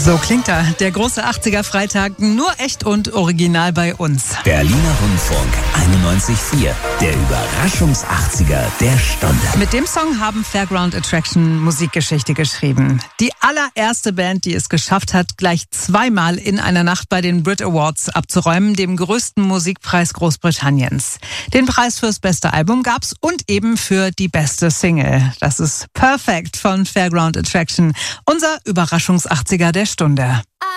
So klingt er, der große 80er-Freitag, nur echt und original bei uns. Berliner Rundfunk 91.4, der Überraschungs-80er der Stunde. Mit dem Song haben Fairground Attraction Musikgeschichte geschrieben. Die allererste Band, die es geschafft hat, gleich zweimal in einer Nacht bei den Brit Awards abzuräumen, dem größten Musikpreis Großbritanniens. Den Preis fürs beste Album gab's und eben für die beste Single. Das ist Perfect von Fairground Attraction, unser Überraschungs-80er der Stunde.